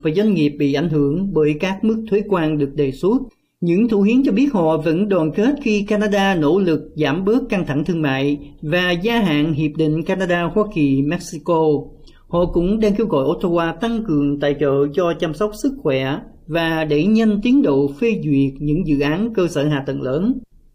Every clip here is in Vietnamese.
và doanh nghiệp bị ảnh hưởng bởi các mức thuế quan được đề xuất. Những thủ hiến cho biết họ vẫn đoàn kết khi Canada nỗ lực giảm bớt căng thẳng thương mại và gia hạn Hiệp định Canada-Hoa Kỳ-Mexico. Họ cũng đang kêu gọi Ottawa tăng cường tài trợ cho chăm sóc sức khỏe và đẩy nhanh tiến độ phê duyệt những dự án cơ sở hạ tầng lớn.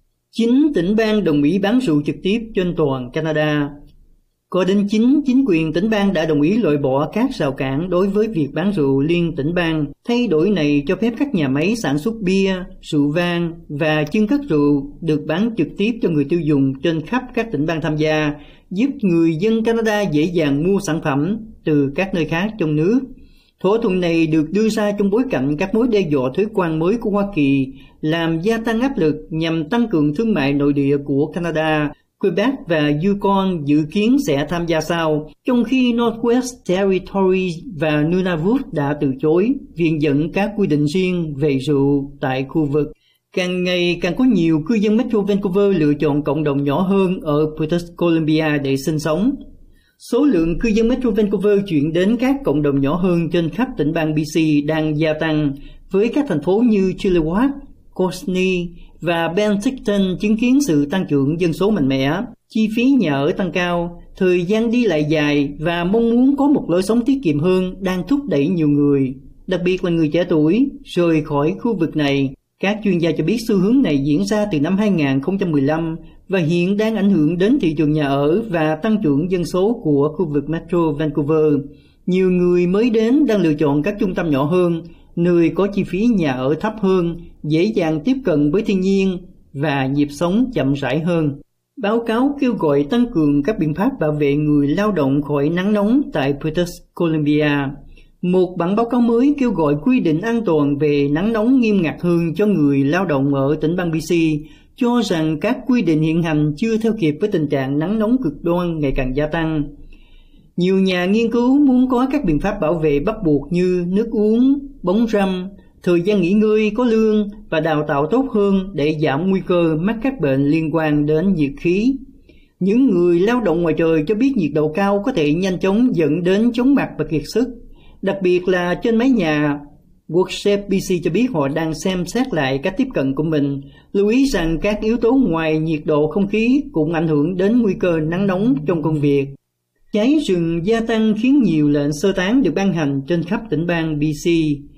9 tỉnh bang đồng ý bán rượu trực tiếp trên toàn Canada. Có đến 9 chính quyền tỉnh bang đã đồng ý loại bỏ các rào cản đối với việc bán rượu liên tỉnh bang. Thay đổi này cho phép các nhà máy sản xuất bia, rượu vang và chưng cất rượu được bán trực tiếp cho người tiêu dùng trên khắp các tỉnh bang tham gia, giúp người dân Canada dễ dàng mua sản phẩm từ các nơi khác trong nước. Thỏa thuận này được đưa ra trong bối cảnh các mối đe dọa thuế quan mới của Hoa Kỳ làm gia tăng áp lực nhằm tăng cường thương mại nội địa của Canada. Quebec và Yukon dự kiến sẽ tham gia sau, trong khi Northwest Territories và Nunavut đã từ chối viện dẫn các quy định riêng về rượu tại khu vực. Càng ngày càng có nhiều cư dân Metro Vancouver lựa chọn cộng đồng nhỏ hơn ở British Columbia để sinh sống. Số lượng cư dân Metro Vancouver chuyển đến các cộng đồng nhỏ hơn trên khắp tỉnh bang BC đang gia tăng, với các thành phố như Chilliwack, Courtenay và Penticton chứng kiến sự tăng trưởng dân số mạnh mẽ. Chi phí nhà ở tăng cao, thời gian đi lại dài và mong muốn có một lối sống tiết kiệm hơn đang thúc đẩy nhiều người, đặc biệt là người trẻ tuổi, rời khỏi khu vực này. Các chuyên gia cho biết xu hướng này diễn ra từ năm 2015 và hiện đang ảnh hưởng đến thị trường nhà ở và tăng trưởng dân số của khu vực Metro Vancouver. Nhiều người mới đến đang lựa chọn các trung tâm nhỏ hơn, nơi có chi phí nhà ở thấp hơn, dễ dàng tiếp cận với thiên nhiên và nhịp sống chậm rãi hơn. Báo cáo kêu gọi tăng cường các biện pháp bảo vệ người lao động khỏi nắng nóng tại British Columbia. Một bản báo cáo mới kêu gọi quy định an toàn về nắng nóng nghiêm ngặt hơn cho người lao động ở tỉnh bang BC, cho rằng các quy định hiện hành chưa theo kịp với tình trạng nắng nóng cực đoan ngày càng gia tăng. Nhiều nhà nghiên cứu muốn có các biện pháp bảo vệ bắt buộc như nước uống, bóng râm, thời gian nghỉ ngơi có lương và đào tạo tốt hơn để giảm nguy cơ mắc các bệnh liên quan đến nhiệt khí. Những người lao động ngoài trời cho biết nhiệt độ cao có thể nhanh chóng dẫn đến chóng mặt và kiệt sức, đặc biệt là trên mái nhà. Workshape BC cho biết họ đang xem xét lại cách tiếp cận của mình, lưu ý rằng các yếu tố ngoài nhiệt độ không khí cũng ảnh hưởng đến nguy cơ nắng nóng trong công việc. Cháy rừng gia tăng khiến nhiều lệnh sơ tán được ban hành trên khắp tỉnh bang BC.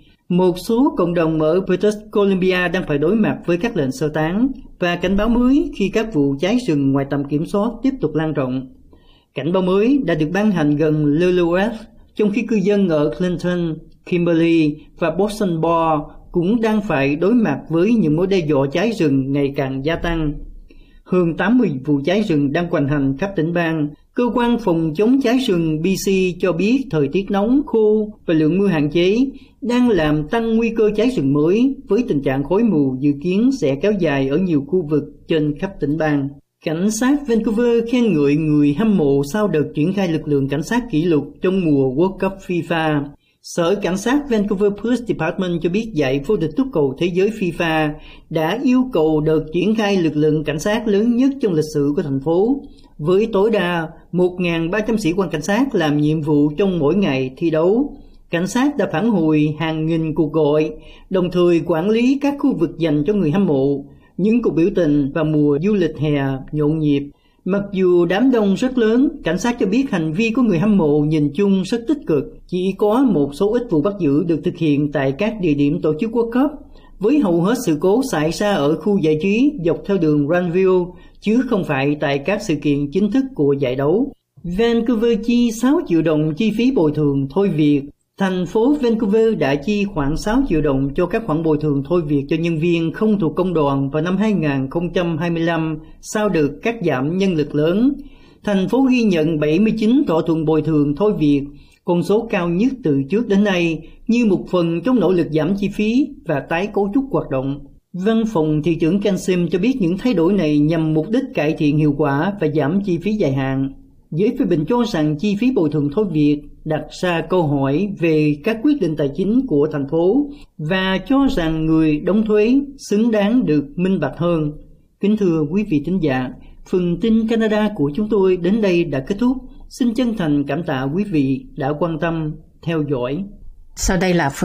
Một số cộng đồng ở British Columbia đang phải đối mặt với các lệnh sơ tán và cảnh báo mới khi các vụ cháy rừng ngoài tầm kiểm soát tiếp tục lan rộng. Cảnh báo mới đã được ban hành gần Lillooet, trong khi cư dân ở Clinton, Kimberley và Boston Bar cũng đang phải đối mặt với những mối đe dọa cháy rừng ngày càng gia tăng. Hơn 80 vụ cháy rừng đang hoành hành khắp tỉnh bang. Cơ quan phòng chống cháy rừng BC cho biết thời tiết nóng, khô và lượng mưa hạn chế đang làm tăng nguy cơ cháy rừng mới, với tình trạng khói mù dự kiến sẽ kéo dài ở nhiều khu vực trên khắp tỉnh bang. Cảnh sát Vancouver khen ngợi người hâm mộ sau đợt triển khai lực lượng cảnh sát kỷ lục trong mùa World Cup FIFA. Sở Cảnh sát Vancouver Police Department cho biết giải vô địch túc cầu thế giới FIFA đã yêu cầu đợt triển khai lực lượng cảnh sát lớn nhất trong lịch sử của thành phố, với tối đa 1.300 sĩ quan cảnh sát làm nhiệm vụ trong mỗi ngày thi đấu. Cảnh sát đã phản hồi hàng nghìn cuộc gọi, đồng thời quản lý các khu vực dành cho người hâm mộ, những cuộc biểu tình và mùa du lịch hè nhộn nhịp. Mặc dù đám đông rất lớn, cảnh sát cho biết hành vi của người hâm mộ nhìn chung rất tích cực. Chỉ có một số ít vụ bắt giữ được thực hiện tại các địa điểm tổ chức World Cup, với hầu hết sự cố xảy ra ở khu giải trí dọc theo đường Granville, chứ không phải tại các sự kiện chính thức của giải đấu. Vancouver chi 6 triệu đồng chi phí bồi thường thôi việc. Thành phố Vancouver đã chi khoảng 6 triệu đồng cho các khoản bồi thường thôi việc cho nhân viên không thuộc công đoàn vào năm 2025 sau đợt cắt giảm nhân lực lớn. Thành phố ghi nhận 79 thỏa thuận bồi thường thôi việc, con số cao nhất từ trước đến nay, như một phần trong nỗ lực giảm chi phí và tái cấu trúc hoạt động. Văn phòng thị trưởng Kansim cho biết những thay đổi này nhằm mục đích cải thiện hiệu quả và giảm chi phí dài hạn. Giới phê bình cho rằng chi phí bồi thường thôi việc đặt ra câu hỏi về các quyết định tài chính của thành phố và cho rằng người đóng thuế xứng đáng được minh bạch hơn. Kính thưa quý vị thính giả, phần tin Canada của chúng tôi đến đây đã kết thúc. Xin chân thành cảm tạ quý vị đã quan tâm theo dõi. Sau đây là